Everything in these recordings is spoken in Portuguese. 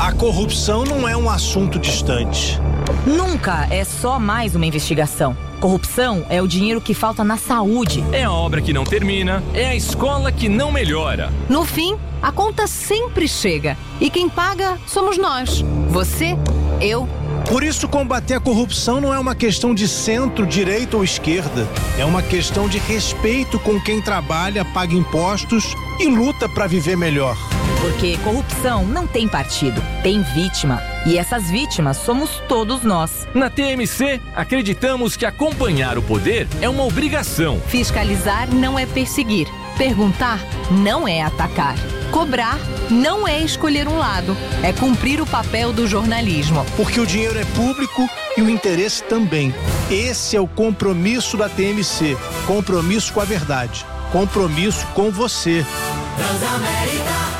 A corrupção não é um assunto distante. Nunca é só mais uma investigação. Corrupção é o dinheiro que falta na saúde. É a obra que não termina, é a escola que não melhora. No fim, a conta sempre chega. E quem paga somos nós. Você, eu. Por isso, combater a corrupção não é uma questão de centro, direita ou esquerda. É uma questão de respeito com quem trabalha, paga impostos e luta para viver melhor. Porque corrupção não tem partido, tem vítima. E essas vítimas somos todos nós. Na TMC, acreditamos que acompanhar o poder é uma obrigação. Fiscalizar não é perseguir. Perguntar não é atacar. Cobrar não é escolher um lado. É cumprir o papel do jornalismo. Porque o dinheiro é público e o interesse também. Esse é o compromisso da TMC. Compromisso com a verdade. Compromisso com você. Transamérica.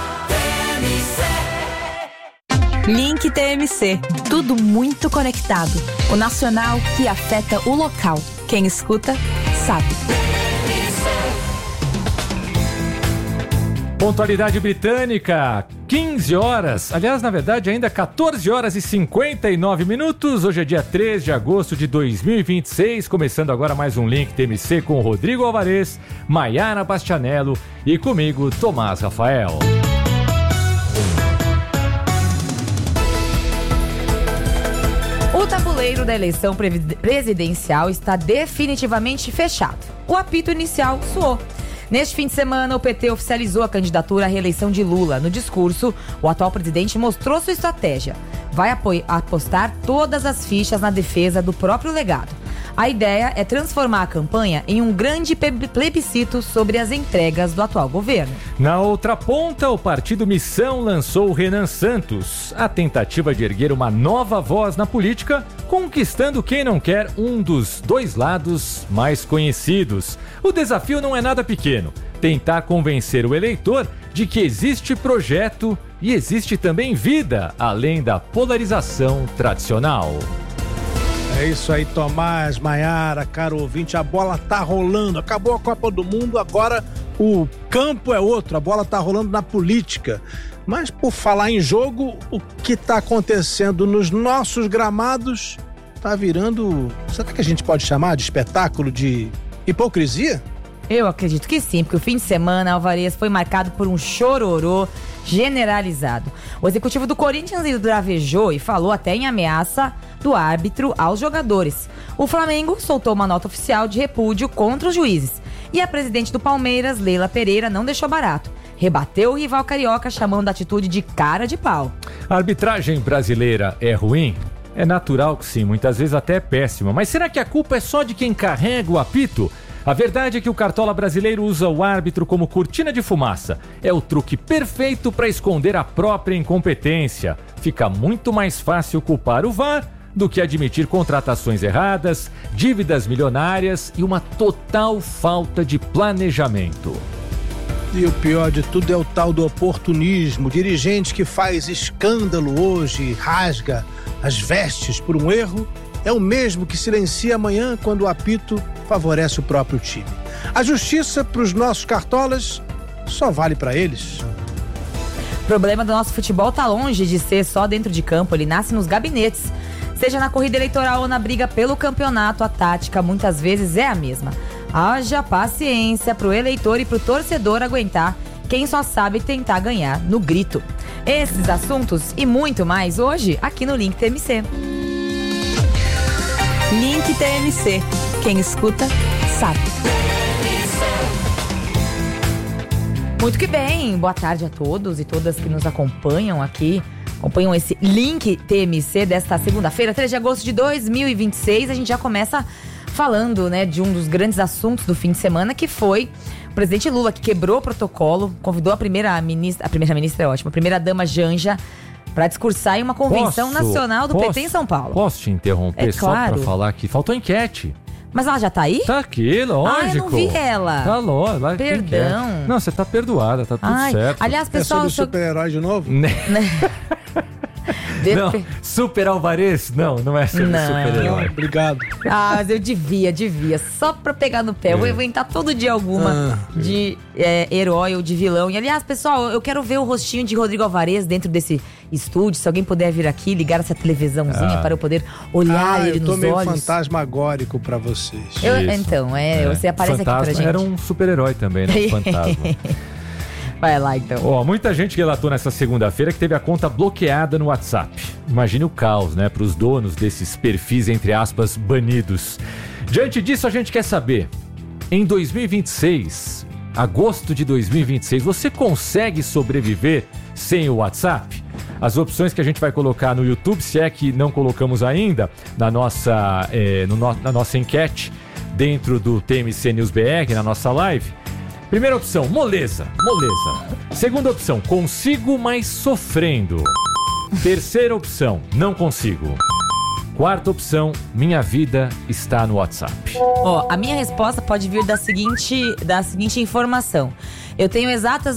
Link TMC. Tudo muito conectado. O nacional que afeta o local. Quem escuta, sabe. Pontualidade britânica, 15 horas. Aliás, na verdade, ainda 14 horas e 59 minutos. Hoje é dia 3 de agosto de 2026. Começando agora mais um Link TMC com o Rodrigo Alvarez, Maiara Bastianello e comigo, Tomás Rafael. O tabuleiro da eleição presidencial está definitivamente fechado. O apito inicial soou. Neste fim de semana, o PT oficializou a candidatura à reeleição de Lula. No discurso, o atual presidente mostrou sua estratégia. Vai apostar todas as fichas na defesa do próprio legado. A ideia é transformar a campanha em um grande plebiscito sobre as entregas do atual governo. Na outra ponta, o partido Missão lançou o Renan Santos. A tentativa de erguer uma nova voz na política, conquistando quem não quer um dos dois lados mais conhecidos. O desafio não é nada pequeno. Tentar convencer o eleitor de que existe projeto e existe também vida, além da polarização tradicional. É isso aí, Tomás, Maiara, caro ouvinte, a bola tá rolando, acabou a Copa do Mundo, agora o campo é outro, a bola tá rolando na política. Mas por falar em jogo, o que tá acontecendo nos nossos gramados tá virando, será que a gente pode chamar de espetáculo de hipocrisia? Eu acredito que sim, porque o fim de semana, Alvarez, foi marcado por um chororô generalizado. O executivo do Corinthians bravejou e falou até em ameaça do árbitro aos jogadores. O Flamengo soltou uma nota oficial de repúdio contra os juízes. E a presidente do Palmeiras, Leila Pereira, não deixou barato. Rebateu o rival carioca, chamando a atitude de cara de pau. A arbitragem brasileira é ruim? É natural que sim, muitas vezes até é péssima. Mas será que a culpa é só de quem carrega o apito? A verdade é que o cartola brasileiro usa o árbitro como cortina de fumaça. É o truque perfeito para esconder a própria incompetência. Fica muito mais fácil culpar o VAR do que admitir contratações erradas, dívidas milionárias e uma total falta de planejamento. E o pior de tudo é o tal do oportunismo. Dirigente que faz escândalo hoje, rasga as vestes por um erro, é o mesmo que silencia amanhã quando o apito favorece o próprio time. A justiça para os nossos cartolas só vale para eles. O problema do nosso futebol tá longe de ser só dentro de campo, ele nasce nos gabinetes. Seja na corrida eleitoral ou na briga pelo campeonato, a tática muitas vezes é a mesma. Haja paciência pro eleitor e pro torcedor aguentar quem só sabe tentar ganhar no grito. Esses assuntos e muito mais hoje aqui no Link TMC. Link TMC. Quem escuta, sabe. Muito que bem. Boa tarde a todos e todas que nos acompanham aqui. Acompanham esse Link TMC desta segunda-feira, 3 de agosto de 2026. A gente já começa falando, né, de um dos grandes assuntos do fim de semana, que foi o presidente Lula, que quebrou o protocolo, convidou a primeira-ministra é ótima, a primeira-dama Janja, para discursar em uma convenção nacional do PT em São Paulo. Posso te interromper só claro. para falar que faltou enquete? Mas ela já tá aí? Tá aqui, lógico. Ah, eu não vi ela. Tá lógico. Perdão. Não, você tá perdoada, tá tudo certo. Aliás, pessoal... É sobre super-herói de novo? Não, Super Alvarez? Não é super-herói. Obrigado. Ah, mas eu devia. Só pra pegar no pé. Eu vou inventar todo dia alguma de herói ou de vilão. E aliás, pessoal, eu quero ver o rostinho de Rodrigo Alvarez dentro desse estúdio. Se alguém puder vir aqui, ligar essa televisãozinha para eu poder olhar ele nos olhos. Eu tô meio fantasmagórico pra vocês. Você aparece Fantasma aqui pra gente. Era um super-herói também, né? Fantasma. Vai lá, então. Muita gente relatou nessa segunda-feira que teve a conta bloqueada no WhatsApp. Imagine o caos, né? Para os donos desses perfis, entre aspas, banidos. Diante disso, a gente quer saber, em 2026, agosto de 2026, você consegue sobreviver sem o WhatsApp? As opções que a gente vai colocar no YouTube, se é que não colocamos ainda, na nossa enquete, dentro do TMC News BR, na nossa live. Primeira opção, moleza. Segunda opção, consigo, mas sofrendo. Terceira opção, não consigo. Quarta opção, minha vida está no WhatsApp. A minha resposta pode vir da seguinte informação. Eu tenho exatas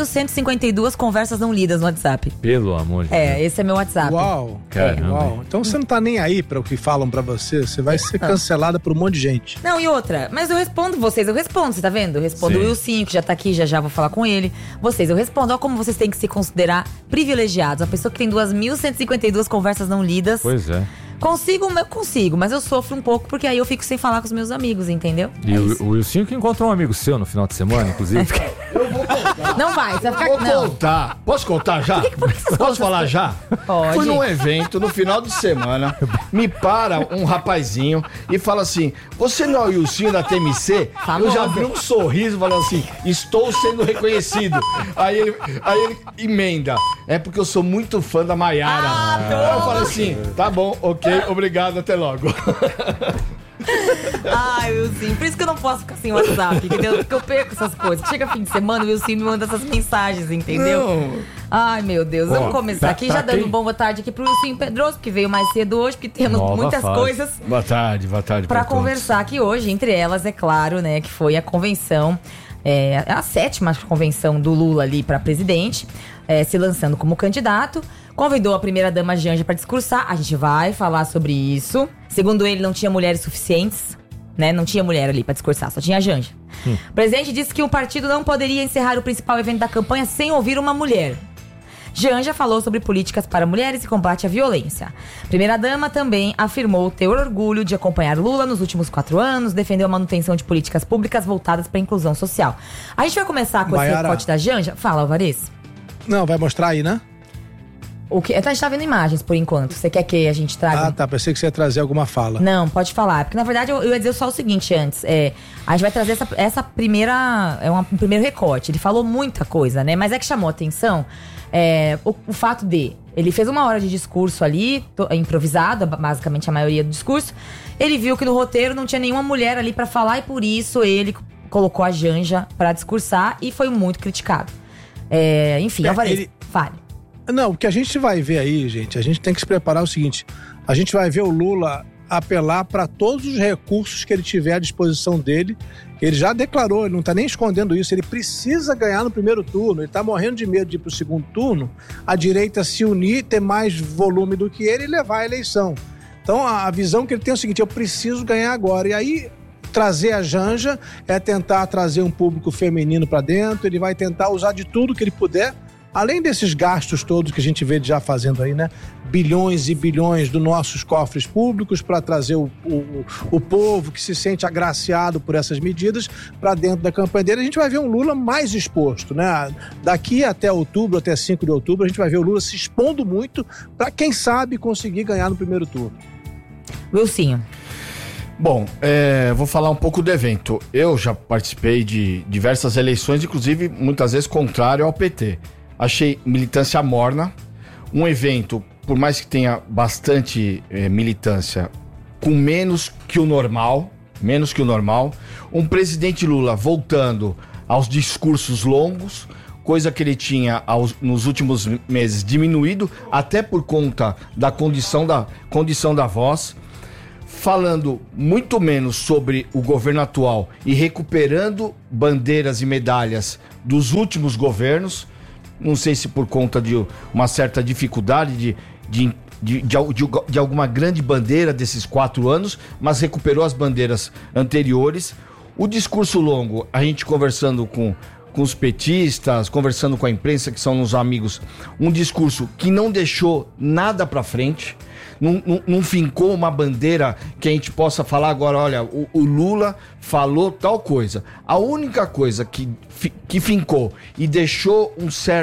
2.152 conversas não lidas no WhatsApp. Pelo amor de Deus. Esse é meu WhatsApp. Uau. Caramba. Uau. Então você não tá nem aí para o que falam para você. Você vai ser cancelada por um monte de gente. Não, e outra, mas eu respondo vocês, você tá vendo? Eu respondo o Wilson, que já tá aqui, já vou falar com ele. Vocês, eu respondo. Olha como vocês têm que se considerar privilegiados. A pessoa que tem 2.152 conversas não lidas. Pois é. Consigo, mas eu sofro um pouco porque aí eu fico sem falar com os meus amigos, entendeu? E o Wilson que encontrou um amigo seu no final de semana, inclusive. Eu vou contar. Não vai, você vai ficar... Vou contar. Posso contar já? Por que você Posso falar já? Pode. Fui num evento no final de semana, me para um rapazinho e fala assim, você não é o Wilson da TMC? Famoso. Eu já abri um sorriso falando assim, estou sendo reconhecido. Aí ele emenda, é porque eu sou muito fã da Maiara. Eu falo assim, tá bom, ok, obrigado, até logo. Ai, Wilson, por isso que eu não posso ficar sem WhatsApp, entendeu? Porque eu perco essas coisas. Chega fim de semana, o Wilson me manda essas mensagens, entendeu? Não. Ai, meu Deus, vamos começar aqui. Já dando boa tarde aqui pro Wilson Pedroso, que veio mais cedo hoje, porque temos muitas coisas Boa tarde pra conversar aqui hoje. Entre elas, é claro, né, que foi a convenção, a 7ª convenção do Lula ali pra presidente, se lançando como candidato. Convidou a primeira-dama Janja para discursar. A gente vai falar sobre isso. Segundo ele, não tinha mulheres suficientes, né? Não tinha mulher ali para discursar, só tinha a Janja. O presidente disse que o partido não poderia encerrar o principal evento da campanha sem ouvir uma mulher. Janja falou sobre políticas para mulheres e combate à violência. Primeira-dama também afirmou ter orgulho de acompanhar Lula nos últimos 4 anos, defendeu a manutenção de políticas públicas voltadas para a inclusão social. A gente vai começar com esse recorte da Janja. Fala, Alvarez. Não, vai mostrar aí, né? O que? A gente tá vendo imagens por enquanto. Você quer que a gente traga? Ah, tá. Pensei que você ia trazer alguma fala. Não, pode falar. Porque na verdade eu ia dizer só o seguinte antes. A gente vai trazer essa primeira. Um primeiro recorte. Ele falou muita coisa, né? Mas é que chamou a atenção o fato de. Ele fez 1 hora de discurso ali, improvisado, basicamente a maioria do discurso. Ele viu que no roteiro não tinha nenhuma mulher ali pra falar e por isso ele colocou a Janja pra discursar e foi muito criticado. Enfim, Alvarez, fale. Não, o que a gente vai ver aí, gente, a gente tem que se preparar o seguinte. A gente vai ver o Lula apelar para todos os recursos que ele tiver à disposição dele. Ele já declarou, ele não está nem escondendo isso, ele precisa ganhar no primeiro turno, ele está morrendo de medo de ir para o segundo turno, a direita se unir, ter mais volume do que ele e levar a eleição. Então a visão que ele tem é o seguinte, eu preciso ganhar agora. E aí trazer a Janja é tentar trazer um público feminino para dentro, ele vai tentar usar de tudo que ele puder. Além desses gastos todos que a gente vê já fazendo aí, né? Bilhões e bilhões dos nossos cofres públicos para trazer o povo que se sente agraciado por essas medidas para dentro da campanha dele. A gente vai ver um Lula mais exposto, né? Daqui até outubro, até 5 de outubro, a gente vai ver o Lula se expondo muito para, quem sabe, conseguir ganhar no primeiro turno. Wilson. Bom, vou falar um pouco do evento. Eu já participei de diversas eleições, inclusive muitas vezes contrário ao PT. Achei militância morna, um evento, por mais que tenha bastante militância, com menos que o normal, um presidente Lula voltando aos discursos longos, coisa que ele tinha nos últimos meses diminuído, até por conta da condição da voz, falando muito menos sobre o governo atual e recuperando bandeiras e medalhas dos últimos governos. não sei se por conta de uma certa dificuldade de alguma grande bandeira desses 4 anos, mas recuperou as bandeiras anteriores. O discurso longo, a gente conversando com os petistas, conversando com a imprensa, que são os amigos, um discurso que não deixou nada pra frente, não fincou uma bandeira que a gente possa falar agora, olha, o Lula falou tal coisa. A única coisa que fincou e deixou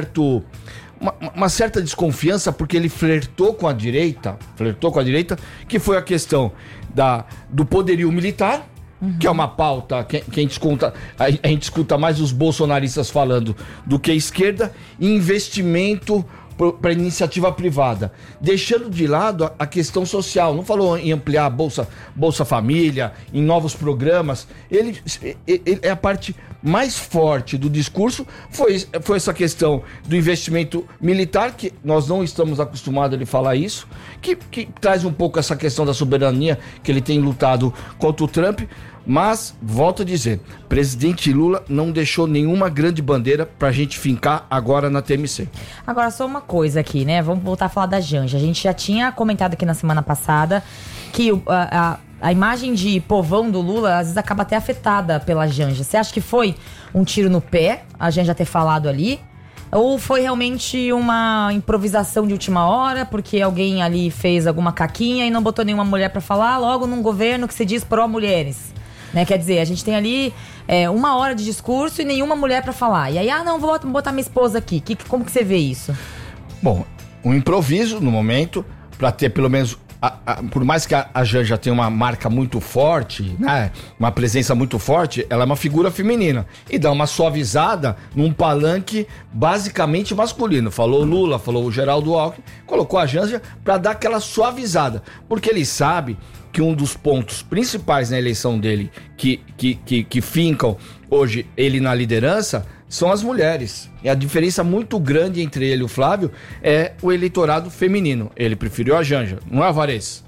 uma certa desconfiança, porque ele flertou com a direita, que foi a questão do poderio militar, que é uma pauta que a gente escuta mais os bolsonaristas falando do que a esquerda, e investimento para iniciativa privada, deixando de lado a questão social. Não falou em ampliar a Bolsa Família, em novos programas. Ele é a parte mais forte do discurso, foi essa questão do investimento militar, que nós não estamos acostumados a ele falar isso, que traz um pouco essa questão da soberania que ele tem lutado contra o Trump. Mas, volto a dizer, presidente Lula não deixou nenhuma grande bandeira pra gente fincar agora na TMC. Agora, só uma coisa aqui, né? Vamos voltar a falar da Janja. A gente já tinha comentado aqui na semana passada que a imagem de povão do Lula, às vezes, acaba até afetada pela Janja. Você acha que foi um tiro no pé, a Janja ter falado ali? Ou foi realmente uma improvisação de última hora, porque alguém ali fez alguma caquinha e não botou nenhuma mulher pra falar, logo num governo que se diz pró-mulheres? Né? Quer dizer, a gente tem ali 1 hora de discurso e nenhuma mulher pra falar. E aí, não, vou botar minha esposa aqui. Como que você vê isso? Bom, um improviso no momento, pra ter pelo menos... por mais que a Janja tenha uma marca muito forte, né? Uma presença muito forte, ela é uma figura feminina. E dá uma suavizada num palanque basicamente masculino. Falou o Lula, falou o Geraldo Alckmin, colocou a Janja pra dar aquela suavizada. Porque ele sabe que um dos pontos principais na eleição dele, que fincam hoje ele na liderança, são as mulheres. E a diferença muito grande entre ele e o Flávio é o eleitorado feminino. Ele preferiu a Janja, não é, Alvarez?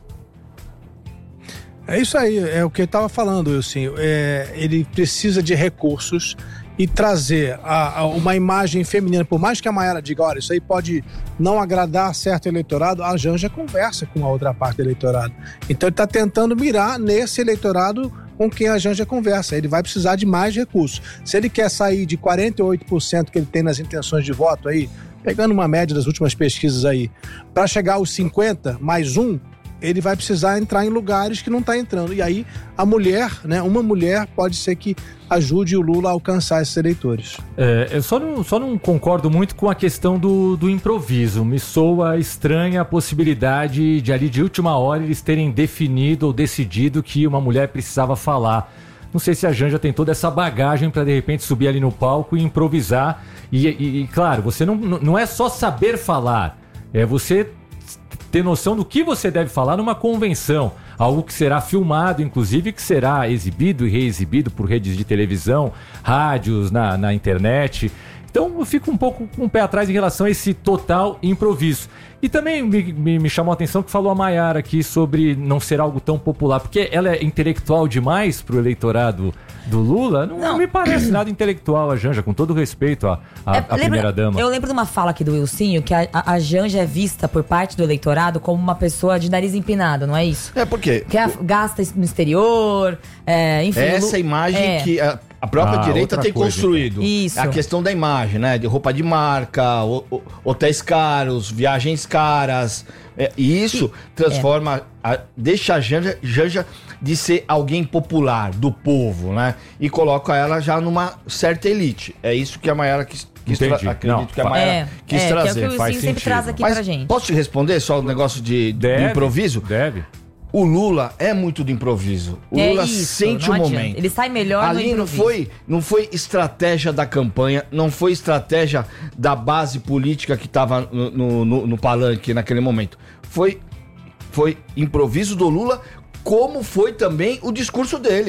É isso aí, é o que eu estava falando, Wilson. Ele precisa de recursos e trazer uma imagem feminina. Por mais que a Maiara diga, olha, isso aí pode não agradar certo eleitorado, a Janja conversa com a outra parte do eleitorado. Então ele está tentando mirar nesse eleitorado com quem a Janja conversa. Ele vai precisar de mais recursos. Se ele quer sair de 48% que ele tem nas intenções de voto aí, pegando uma média das últimas pesquisas aí, para chegar aos 50 mais 1, ele vai precisar entrar em lugares que não está entrando. E aí a mulher, né, uma mulher pode ser que ajude o Lula a alcançar esses eleitores. Eu só não concordo muito com a questão do improviso. Me soa estranha a possibilidade de ali de última hora eles terem definido ou decidido que uma mulher precisava falar. Não sei se a Janja tem toda essa bagagem para de repente subir ali no palco e improvisar. E claro, você não é só saber falar, é você ter noção do que você deve falar numa convenção. Algo que será filmado, inclusive, que será exibido e reexibido por redes de televisão, rádios, na internet. Então eu fico um pouco com o pé atrás em relação a esse total improviso. E também me chamou a atenção que falou a Maiara aqui sobre não ser algo tão popular, porque ela é intelectual demais pro eleitorado do Lula. Não me parece nada intelectual a Janja, com todo respeito à primeira-dama. Eu lembro de uma fala aqui do Wilsinho, que a Janja é vista por parte do eleitorado como uma pessoa de nariz empinado, não é isso? Por quê? Que gasta no exterior, enfim... Essa imagem que... A própria direita tem construído. Isso. A questão da imagem, né? De roupa de marca, hotéis caros, viagens caras. E isso transforma, deixa a Janja de ser alguém popular, do povo, né? E coloca ela já numa certa elite. É isso que a Maiara quis acredito que a Maiara quis trazer. Que é o que o Wilson sempre traz aqui pra gente. Posso te responder só o negócio do improviso? Deve. O Lula é muito de improviso. O Lula sente o momento. Ele sai melhor no improviso. Ali não foi estratégia da campanha, não foi estratégia da base política que estava no palanque naquele momento. Foi improviso do Lula, como foi também o discurso dele.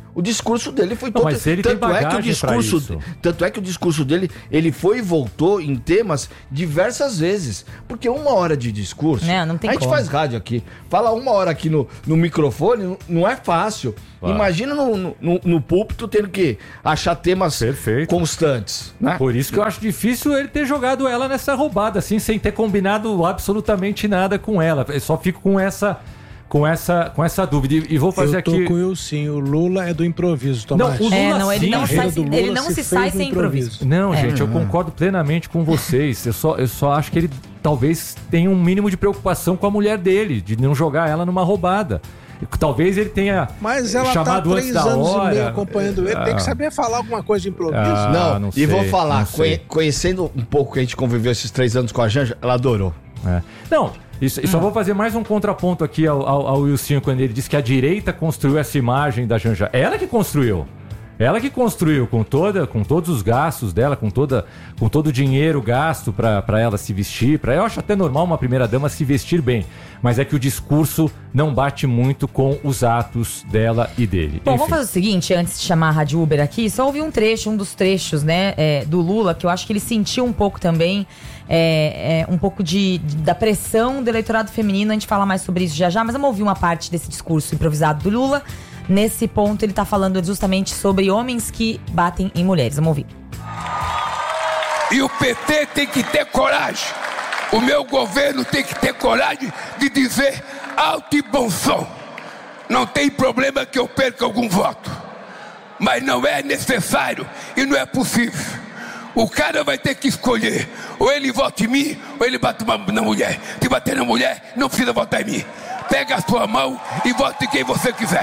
O discurso dele foi Não, mas ele tem bagagem pra isso. Tanto é que o discurso dele, ele foi e voltou em temas diversas vezes. Porque 1 hora de discurso, não tem a gente como. faz rádio aqui, fala 1 hora aqui no microfone, não é fácil. Claro. Imagina no púlpito tendo que achar temas constantes, né? Por isso que eu acho difícil ele ter jogado ela nessa roubada, assim, sem ter combinado absolutamente nada com ela. Eu só fico com essa dúvida. E vou fazer aqui... Eu tô com o Wilson, o Lula é do improviso, Tomás. Não, o Lula ele não, sim. ele não se sai sem improviso. Não, gente, eu concordo plenamente com vocês. Eu só acho que ele talvez tenha um mínimo de preocupação com a mulher dele, de não jogar ela numa roubada. Talvez ele tenha Mas ela chamado tá antes 3 da anos hora. e meio acompanhando ele, tem que saber falar alguma coisa de improviso. Não, não e vou sei, falar, não sei. conhecendo um pouco que a gente conviveu esses 3 anos com a Janja, ela adorou. Não, só vou fazer mais um contraponto aqui ao Wilson, quando ele disse que a direita construiu essa imagem da Janja. Ela que construiu. Ela que construiu com todos os gastos dela, com todo o dinheiro gasto para ela se vestir. Eu acho até normal uma primeira-dama se vestir bem, mas é que o discurso não bate muito com os atos dela e dele. Bom, Enfim. vamos fazer o seguinte, antes de chamar a Rádio Uber aqui, só ouvir um dos trechos, né, do Lula, que eu acho que ele sentiu um pouco também, um pouco da pressão do eleitorado feminino. A gente fala mais sobre isso já, mas vamos ouvir uma parte desse discurso improvisado do Lula. Nesse ponto, ele está falando justamente sobre homens que batem em mulheres. Vamos ouvir. E o PT tem que ter coragem. O meu governo tem que ter coragem de dizer alto e bom som. Não tem problema que eu perca algum voto. Mas não é necessário e não é possível. O cara vai ter que escolher. Ou ele vota em mim, ou ele bate na mulher. Se bater na mulher, não precisa votar em mim. Pega a sua mão e vote em quem você quiser.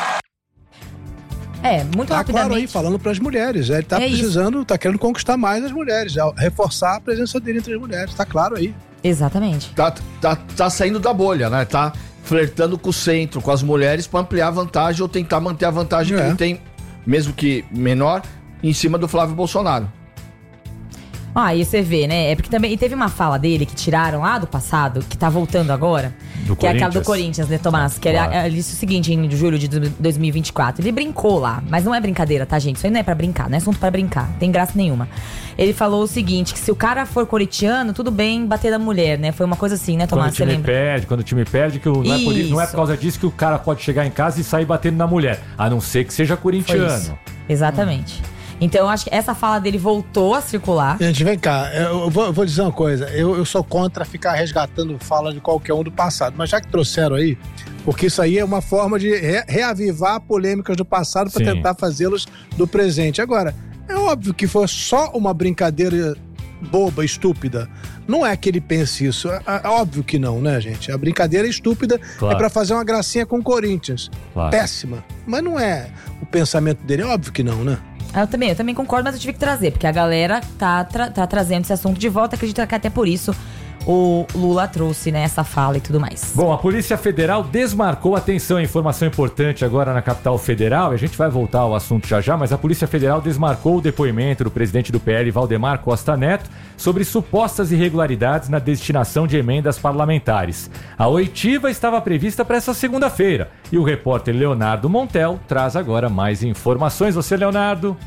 Muito tá rapidamente. claro aí, falando pras mulheres. Ele tá precisando, tá querendo conquistar mais as mulheres, reforçar a presença dele entre as mulheres, tá claro aí. Exatamente. Tá saindo da bolha, né? Tá flertando com o centro, com as mulheres pra ampliar a vantagem ou tentar manter a vantagem que ele tem, mesmo que menor, em cima do Flávio Bolsonaro. E você vê, né? É porque também teve uma fala dele que tiraram lá do passado, que tá voltando agora. Que é aquela do Corinthians, né, Tomás? Que ele disse o seguinte, em julho de 2024. Ele brincou lá, mas não é brincadeira, tá, gente? Isso aí não é pra brincar, não é assunto pra brincar. Não tem graça nenhuma. Ele falou o seguinte, que se o cara for corintiano, tudo bem bater na mulher, né? Foi uma coisa assim, né, Tomás? Quando o time perde, que não é por causa disso que o cara pode chegar em casa e sair batendo na mulher. A não ser que seja corintiano. Exatamente. Então eu acho que essa fala dele voltou a circular. Gente, vem cá, eu vou dizer uma coisa, eu sou contra ficar resgatando fala de qualquer um do passado, mas já que trouxeram aí, porque isso aí é uma forma de reavivar polêmicas do passado para tentar fazê-los do presente. Agora, é óbvio que foi só uma brincadeira boba, estúpida. Não é que ele pense isso, é óbvio que não, né, gente? A brincadeira estúpida é pra fazer uma gracinha com o Corinthians. Péssima. Mas não é o pensamento dele, é óbvio que não, né? Eu também concordo, mas eu tive que trazer, porque a galera tá trazendo esse assunto de volta. Acredito que até por isso o Lula trouxe, né, essa fala e tudo mais. Bom, a Polícia Federal desmarcou, atenção, informação importante agora na capital federal, a gente vai voltar ao assunto já, mas a Polícia Federal desmarcou o depoimento do presidente do PL, Valdemar Costa Neto, sobre supostas irregularidades na destinação de emendas parlamentares. A oitiva estava prevista para essa segunda-feira e o repórter Leonardo Montel traz agora mais informações. Você, Leonardo?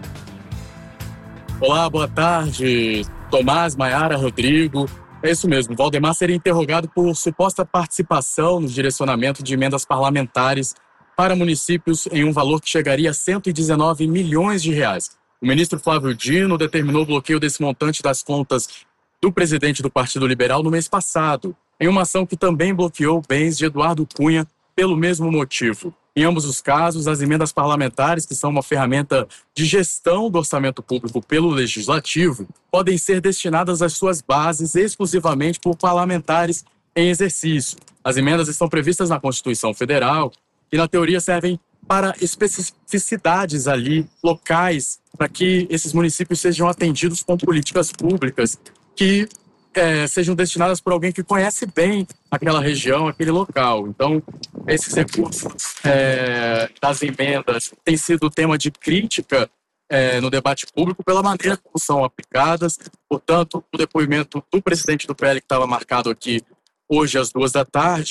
Olá, boa tarde, Tomás, Maiara, Rodrigo. É isso mesmo, Valdemar seria interrogado por suposta participação no direcionamento de emendas parlamentares para municípios em um valor que chegaria a 119 milhões de reais. O ministro Flávio Dino determinou o bloqueio desse montante das contas do presidente do Partido Liberal no mês passado, em uma ação que também bloqueou bens de Eduardo Cunha pelo mesmo motivo. Em ambos os casos, as emendas parlamentares, que são uma ferramenta de gestão do orçamento público pelo Legislativo, podem ser destinadas às suas bases exclusivamente por parlamentares em exercício. As emendas estão previstas na Constituição Federal e, na teoria, servem para especificidades ali, locais, para que esses municípios sejam atendidos com políticas públicas que sejam destinadas por alguém que conhece bem aquela região, aquele local. Então, esses recursos das emendas têm sido tema de crítica no debate público pela maneira como são aplicadas. Portanto, o depoimento do presidente do PL, que estava marcado aqui hoje às 14h,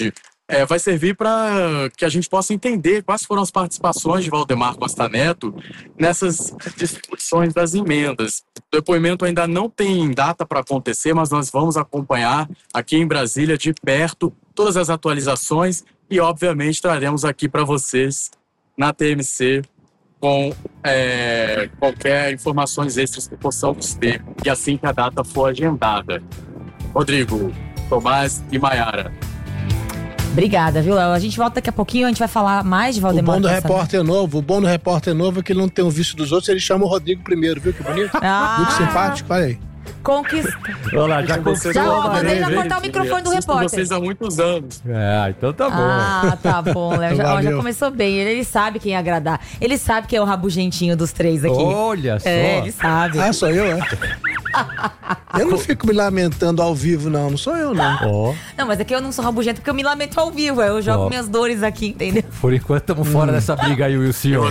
vai servir para que a gente possa entender quais foram as participações de Valdemar Costa Neto nessas discussões das emendas. O depoimento ainda não tem data para acontecer, mas nós vamos acompanhar aqui em Brasília de perto todas as atualizações e, obviamente, traremos aqui para vocês na TMC com qualquer informações extras que possamos ter, e assim que a data for agendada. Rodrigo, Tomás e Maiara. Obrigada, viu, Léo? A gente volta daqui a pouquinho, a gente vai falar mais de Valdemar. O bom do repórter novo é que ele não tem o vício dos outros, ele chama o Rodrigo primeiro, viu que bonito? Viu que simpático? Olha aí. Conquista. Olha lá, já conquistou. Já mandei já cortar o microfone do repórter. Vocês há muitos anos. Então tá bom. Tá bom, Léo. Já começou bem. Ele sabe quem agradar. Ele sabe que é o rabugentinho dos três aqui. Olha só. Ele sabe. Sou eu, Eu não fico me lamentando ao vivo, não sou eu, não. Não, mas é que eu não sou rabugento porque eu me lamento ao vivo. Eu jogo minhas dores aqui, entendeu? Por enquanto estamos fora dessa briga aí, Wilson.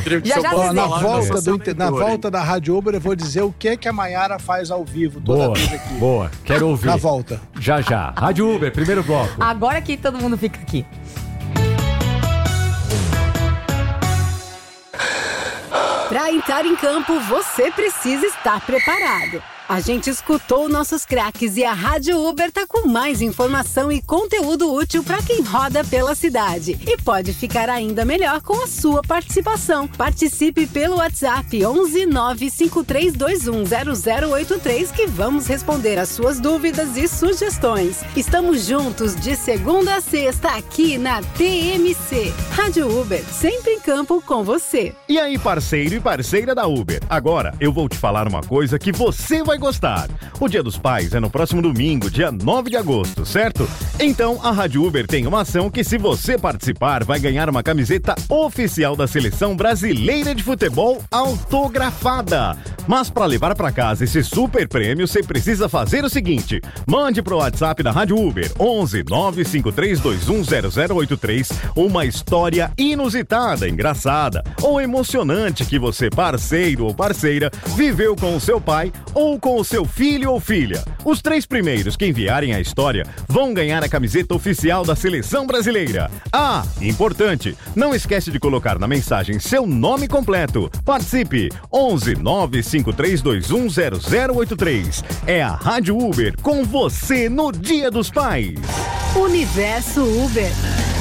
Na volta da Rádio Uber eu vou dizer o que a Maiara faz ao vivo toda vez aqui. Boa, quero ouvir. Na volta. Já. Rádio Uber, primeiro bloco. Agora que todo mundo fica aqui. Para entrar em campo, você precisa estar preparado. A gente escutou nossos craques e a Rádio Uber tá com mais informação e conteúdo útil para quem roda pela cidade. E pode ficar ainda melhor com a sua participação. Participe pelo WhatsApp 11 95321 0083 que vamos responder as suas dúvidas e sugestões. Estamos juntos de segunda a sexta aqui na TMC. Rádio Uber, sempre em campo com você. E aí, parceiro e parceira da Uber? Agora eu vou te falar uma coisa que você vai gostar. O Dia dos Pais é no próximo domingo, dia 9 de agosto, certo? Então, a Rádio Uber tem uma ação que, se você participar, vai ganhar uma camiseta oficial da Seleção Brasileira de Futebol autografada. Mas para levar para casa esse super prêmio, você precisa fazer o seguinte: mande pro WhatsApp da Rádio Uber 11 95321 0083 uma história inusitada, engraçada ou emocionante que você, parceiro ou parceira, viveu com o seu pai ou com o seu filho ou filha. Os 3 primeiros que enviarem a história vão ganhar a camiseta oficial da Seleção Brasileira. Importante, não esquece de colocar na mensagem seu nome completo. Participe! 11 95321 0083. É a Rádio Uber com você no Dia dos Pais. Universo Uber.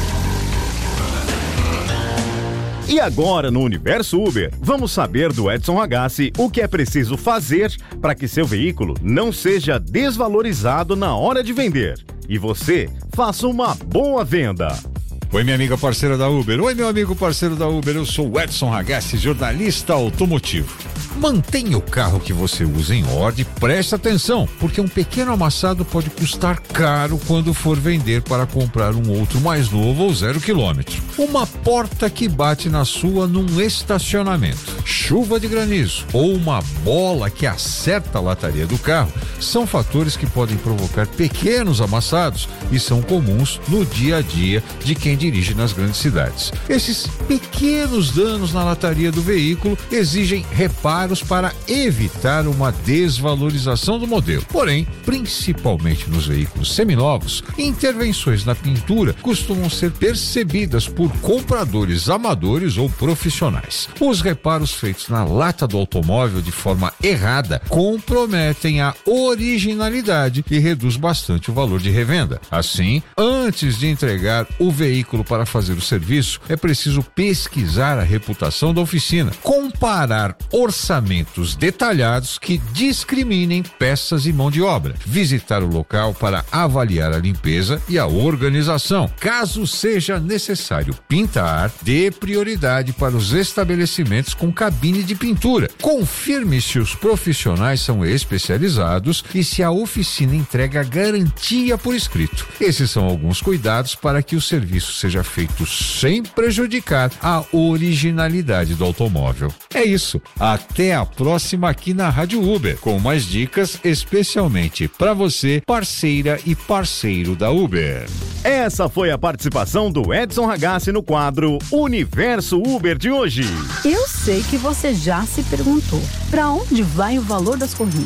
E agora, no Universo Uber, vamos saber do Edson Ragazzi o que é preciso fazer para que seu veículo não seja desvalorizado na hora de vender. E você faça uma boa venda. Oi, minha amiga parceira da Uber. Oi, meu amigo parceiro da Uber. Eu sou o Edson Ragazzi, jornalista automotivo. Mantenha o carro que você usa em ordem, preste atenção, porque um pequeno amassado pode custar caro quando for vender para comprar um outro mais novo ou 0 quilômetro. Uma porta que bate na sua num estacionamento, chuva de granizo ou uma bola que acerta a lataria do carro são fatores que podem provocar pequenos amassados e são comuns no dia a dia de quem dirige nas grandes cidades. Esses pequenos danos na lataria do veículo exigem reparos para evitar uma desvalorização do modelo. Porém, principalmente nos veículos seminovos, intervenções na pintura costumam ser percebidas por compradores amadores ou profissionais. Os reparos feitos na lata do automóvel de forma errada comprometem a originalidade e reduz bastante o valor de revenda. Assim, antes de entregar o veículo para fazer o serviço, é preciso pesquisar a reputação da oficina, comparar orçamentos detalhados que discriminem peças e mão de obra, visitar o local para avaliar a limpeza e a organização. Caso seja necessário pintar, dê prioridade para os estabelecimentos com cabine de pintura. Confirme se os profissionais são especializados e se a oficina entrega garantia por escrito. Esses são alguns cuidados para que o serviço seja feito sem prejudicar a originalidade do automóvel. É isso. Até a próxima aqui na Rádio Uber, com mais dicas especialmente para você, parceira e parceiro da Uber. Essa foi a participação do Edson Ragazzi no quadro Universo Uber de hoje. Eu sei que você já se perguntou, para onde vai o valor das corridas?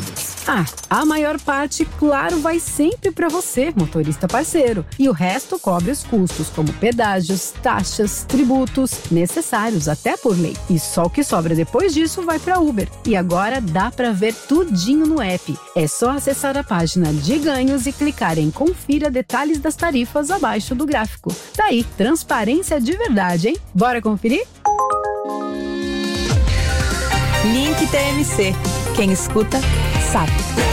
A maior parte, claro, vai sempre para você, motorista parceiro. E o resto cobre os custos, como pedágios, taxas, tributos, necessários até por lei. E só o que sobra depois disso vai para Uber. E agora dá para ver tudinho no app. É só acessar a página de ganhos e clicar em Confira detalhes das tarifas abaixo do gráfico. Tá aí, transparência de verdade, hein? Bora conferir? Link TMC. Quem escuta, sabe.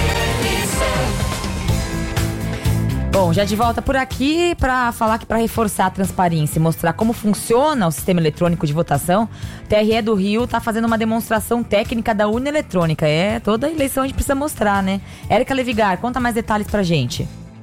Bom, já de volta por aqui para falar que para reforçar a transparência e mostrar como funciona o sistema eletrônico de votação, o TRE do Rio está fazendo uma demonstração técnica da urna eletrônica. Toda eleição a gente precisa mostrar, né? Érica Levigar, conta mais detalhes pra gente.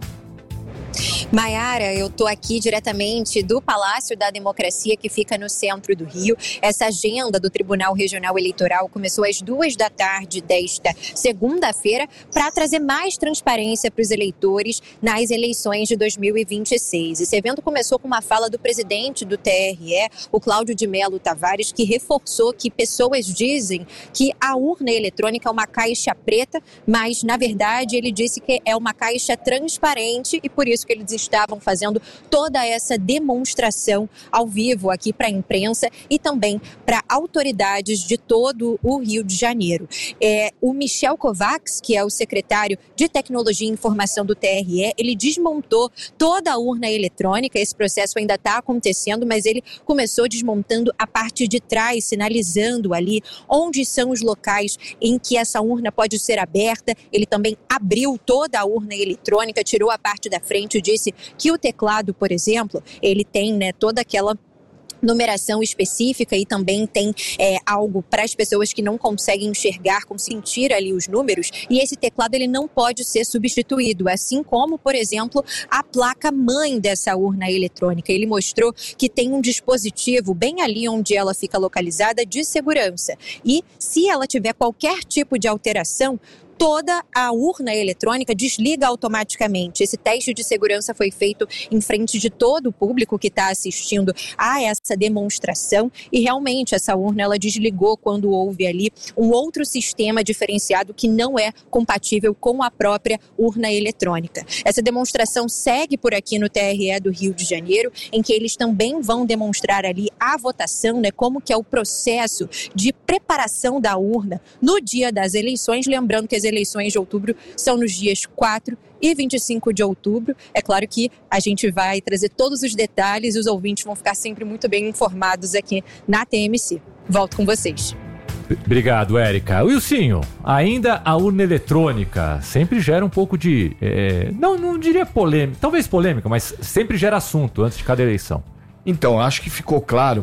Maiara, eu estou aqui diretamente do Palácio da Democracia, que fica no centro do Rio. Essa agenda do Tribunal Regional Eleitoral começou às 14h desta segunda-feira para trazer mais transparência para os eleitores nas eleições de 2026. Esse evento começou com uma fala do presidente do TRE, o Cláudio de Mello Tavares, que reforçou que pessoas dizem que a urna eletrônica é uma caixa preta, mas, na verdade, ele disse que é uma caixa transparente e por isso que eles estavam fazendo toda essa demonstração ao vivo aqui para a imprensa e também para autoridades de todo o Rio de Janeiro. O Michel Kovacs, que é o secretário de Tecnologia e Informação do TRE, ele desmontou toda a urna eletrônica. Esse processo ainda está acontecendo, mas ele começou desmontando a parte de trás, sinalizando ali onde são os locais em que essa urna pode ser aberta. Ele também abriu toda a urna eletrônica, tirou a parte da frente e disse que o teclado, por exemplo, ele tem toda aquela numeração específica e também tem algo para as pessoas que não conseguem enxergar, sentir ali os números, e esse teclado ele não pode ser substituído, assim como, por exemplo, a placa-mãe dessa urna eletrônica. Ele mostrou que tem um dispositivo bem ali onde ela fica localizada de segurança, e se ela tiver qualquer tipo de alteração, toda a urna eletrônica desliga automaticamente. Esse teste de segurança foi feito em frente de todo o público que está assistindo a essa demonstração e realmente essa urna ela desligou quando houve ali um outro sistema diferenciado que não é compatível com a própria urna eletrônica. Essa demonstração segue por aqui no TRE do Rio de Janeiro, em que eles também vão demonstrar ali a votação, como que é o processo de preparação da urna no dia das eleições, lembrando que as eleições de outubro são nos dias 4 e 25 de outubro. É claro que a gente vai trazer todos os detalhes e os ouvintes vão ficar sempre muito bem informados aqui na TMC. Volto com vocês. Obrigado, Érica. Wilsinho, ainda a urna eletrônica sempre gera um pouco de... não diria polêmica, talvez polêmica, mas sempre gera assunto antes de cada eleição. Então, acho que ficou claro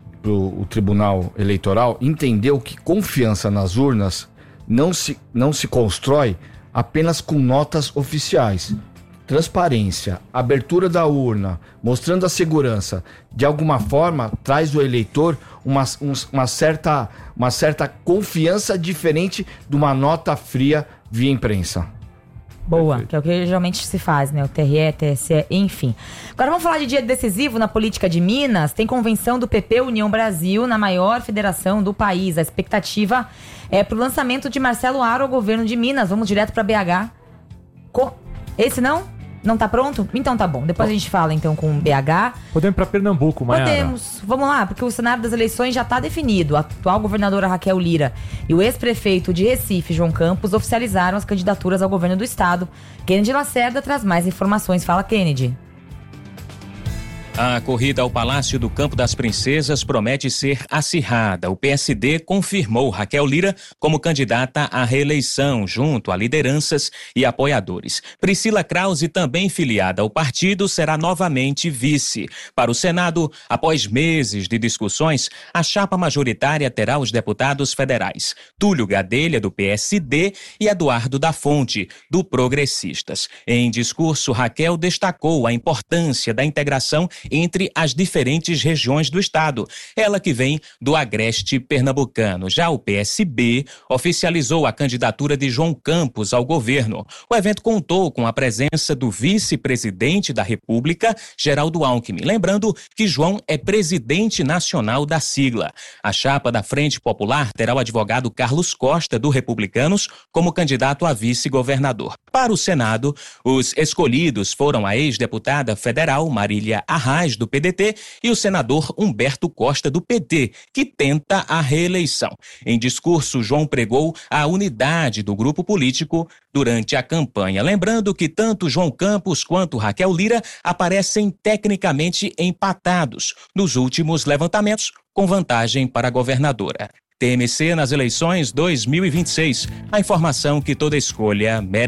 o Tribunal Eleitoral entendeu que confiança nas urnas não se constrói apenas com notas oficiais. Transparência, abertura da urna, mostrando a segurança, de alguma forma traz o eleitor uma certa confiança diferente de uma nota fria via imprensa. Boa, que é o que geralmente se faz, o TRE, TSE, enfim. Agora vamos falar de dia decisivo na política de Minas. Tem convenção do PP União Brasil na maior federação do país. A expectativa é pro lançamento de Marcelo Aro ao governo de Minas. Vamos direto para BH. Esse não? Não tá pronto? Então tá bom. Depois a gente fala então com o BH. Podemos ir pra Pernambuco, Maiara? Podemos. Vamos lá, porque o cenário das eleições já tá definido. A atual governadora Raquel Lira e o ex-prefeito de Recife, João Campos, oficializaram as candidaturas ao governo do estado. Kennedy Lacerda traz mais informações. Fala, Kennedy. A corrida ao Palácio do Campo das Princesas promete ser acirrada. O PSD confirmou Raquel Lira como candidata à reeleição, junto a lideranças e apoiadores. Priscila Krause, também filiada ao partido, será novamente vice. Para o Senado, após meses de discussões, a chapa majoritária terá os deputados federais Túlio Gadelha, do PSD, e Eduardo da Fonte, do Progressistas. Em discurso, Raquel destacou a importância da integração entre as diferentes regiões do estado. Ela que vem do agreste pernambucano. Já o PSB oficializou a candidatura de João Campos ao governo. O evento contou com a presença do vice-presidente da República, Geraldo Alckmin. Lembrando que João é presidente nacional da sigla. A chapa da Frente Popular terá o advogado Carlos Costa, do Republicanos, como candidato a vice-governador. Para o Senado, os escolhidos foram a ex-deputada federal Marília Arraes, do PDT, e o senador Humberto Costa, do PT, que tenta a reeleição. Em discurso, João pregou a unidade do grupo político durante a campanha. Lembrando que tanto João Campos quanto Raquel Lira aparecem tecnicamente empatados nos últimos levantamentos, com vantagem para a governadora. TMC nas eleições 2026. A informação que toda escolha merece.